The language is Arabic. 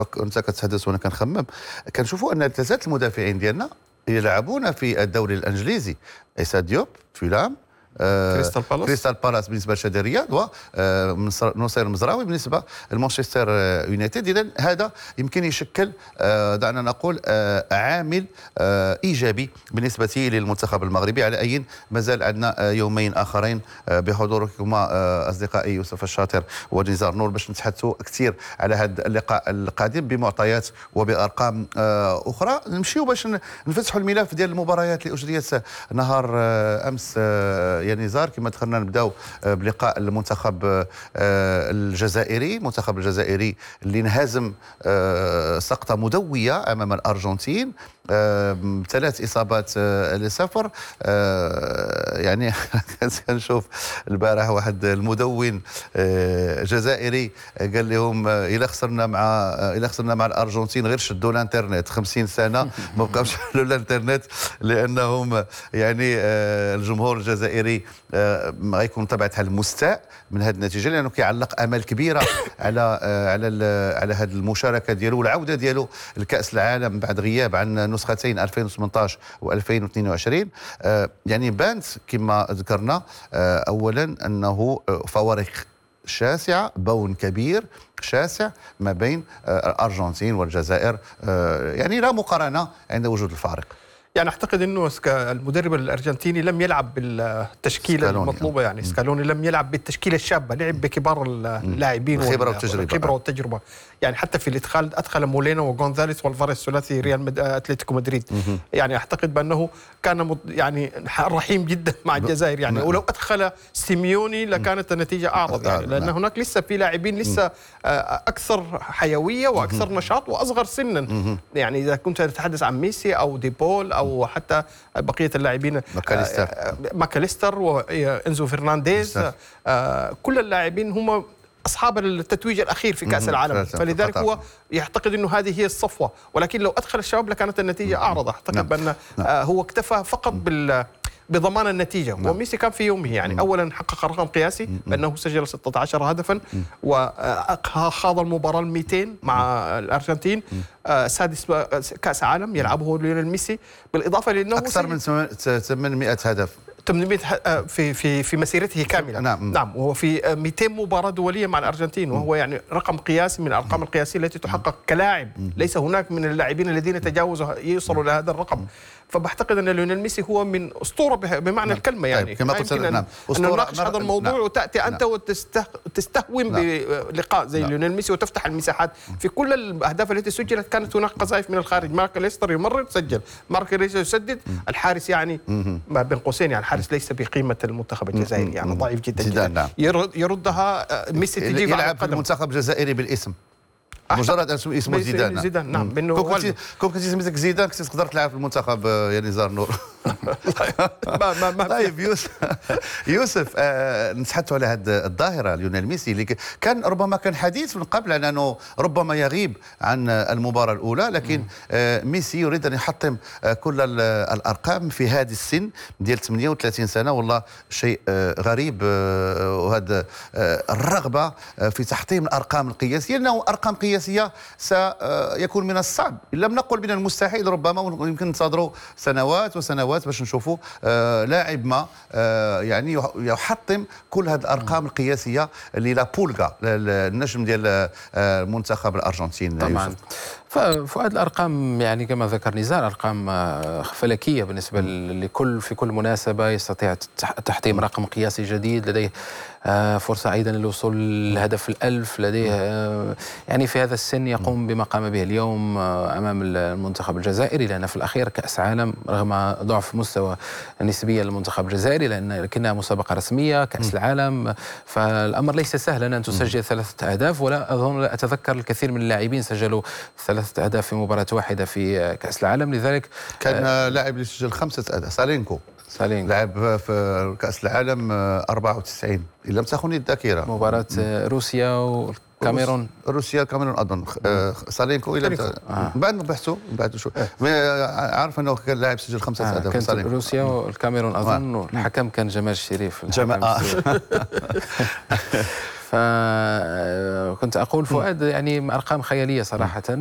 انت كتحدث وانا كنخمم، كنشوفوا ان ثلاثه المدافعين ديالنا يلعبون في الدوري الانجليزي. عيسى ديوب، فولام، كريستال بالاس بالنسبه لشادي رياض، ونصير المزراوي بالنسبه لمانشستر يونايتد. اذا هذا يمكن يشكل دعنا نقول عامل ايجابي بالنسبه للمنتخب المغربي. على اي مازال عندنا يومين اخرين بحضوركما اصدقائي يوسف الشاطر ونزار نور باش نتحدثوا كثير على هذا اللقاء القادم بمعطيات وبارقام اخرى. نمشيو باش نفتحوا الملف ديال المباريات اللي اجريت نهار امس. يا نزار، كما دخلنا نبداو بلقاء المنتخب الجزائري، المنتخب الجزائري اللي انهزم سقطه مدويه امام الارجنتين، 3 اصابات ل0. يعني كنشوف البارح واحد المدون جزائري قال لهم الى خسرنا مع الارجنتين غير شدوا الانترنت 50 سنه ما بقاوش يحلوا الانترنت، لانهم يعني الجمهور الجزائري غيكون طبعا بحال المستاء من هذه النتيجه، لانه كيعلق امال كبيره على هذه المشاركه ديالو والعوده ديالو لكاس العالم بعد غياب عن نسختين 2018 و2022. يعني بانت كما ذكرنا اولا انه فوارق شاسعه، بون كبير شاسع ما بين الارجنتين والجزائر، يعني لا مقارنه عند وجود الفارق. يعني اعتقد انه المدرب الارجنتيني لم يلعب بالتشكيله المطلوبه، يعني سكالوني لم يلعب بالتشكيله الشابه، لعب بكبار اللاعبين الخبره والتجربه. يعني حتى في الادخال ادخل مولينا وغونزاليس والفاريز ثلاثي ريال اتلتيكو مدريد. يعني اعتقد بانه كان يعني رحيم جدا مع الجزائر، يعني ولو ادخل سيميوني لكانت النتيجه اعرض، يعني لان هناك لسه في لاعبين لسه اكثر حيويه واكثر نشاط واصغر سنا. يعني اذا كنت تتحدث عن ميسي او ديبول او حتى بقيه اللاعبين ماكاليستر وانزو فرنانديز، كل اللاعبين هم اصحاب التتويج الاخير في كاس العالم، فلذلك هو يعتقد انه هذه هي الصفوه، ولكن لو ادخل الشباب لكانت النتيجه اعرض. اعتقد بان هو اكتفى فقط بضمان النتيجه. وميسي كان في يومه يعني اولا حقق رقم قياسي بانه سجل 16 هدفا وخاض المباراه 200 مع الارجنتين، سادس كاس عالم يلعبه ليونيل ميسي، بالاضافه لانه اكثر من 800 هدف 800 في مسيرته كامله. نعم، وهو في 200 مباراه دوليه مع الارجنتين، وهو يعني رقم قياسي من الارقام القياسيه التي تحقق كلاعب. ليس هناك من اللاعبين الذين تجاوزوا يوصلوا لهذا الرقم. فبعتقد ان ليونيل ميسي هو من اسطوره بمعنى الكلمه، يعني كما قلت ان نناقش هذا الموضوع وتاتي انت وتستهون بلقاء زي ليونيل ميسي وتفتح المساحات. في كل الاهداف التي سجلت كانت هناك قذائف من الخارج، ماكاليستر يمرر سجل، ماركيريز يسدد، الحارس يعني ما بين قوسين يعني الحارس ليس بقيمه المنتخب الجزائري، يعني ضعيف جدا. يردها ميسي تجيب يلعب في المنتخب الجزائري بالاسم، مجرد اسمه زيدان. نعم، كنت سميتك زيدان كنت تقدر تلعب في المنتخب يا نزار نور. طيب يوسف، نتحدثوا على هذه الظاهره ليونيل ميسي اللي كان ربما كان حديث من قبل عن انه ربما يغيب عن المباراه الاولى، لكن ميسي يريد ان يحطم كل الارقام في هذه السن ديال 38 سنه. والله شيء غريب، وهذا الرغبه في تحطيم الارقام القياسيه، لانه ارقام قياسيه سيكون من الصعب ان لم نقل من المستحيل ربما، ويمكن ننتظروا سنوات وسنوات باش نشوفوا لاعب ما يعني يحطم كل هذه الارقام القياسيه اللي لا بولغا النجم ديال المنتخب الارجنتين. طبعا فؤاد الارقام يعني كما ذكر نزار ارقام فلكيه بالنسبه في كل مناسبه يستطيع تحطيم رقم قياسي جديد، لديه فرصه ايضا للوصول للهدف ال1000، لديه يعني في هذا السن يقوم بما قام به اليوم امام المنتخب الجزائري، لان في الاخير كاس عالم رغم ضعف مستوى نسبيا للمنتخب الجزائري لكنها مسابقه رسميه كاس العالم، فالامر ليس سهلا ان تسجل 3 أهداف. ولا اظن اتذكر الكثير من اللاعبين سجلوا 3 أهداف في مباراه واحده في كاس العالم، لذلك كان لاعب اللي سجل 5 أهداف سالينكو لعب في كاس العالم 94 ان لم تخني الذاكره، مباراه روسيا والكاميرون اظن سالينكو الى بعد نبحثوا بعد شو عارف انه كان لاعب سجل 5 أهداف كانت روسيا والكاميرون اظن، والحكم كان جمال الشريف. فكنت أقول فؤاد يعني أرقام خيالية صراحة.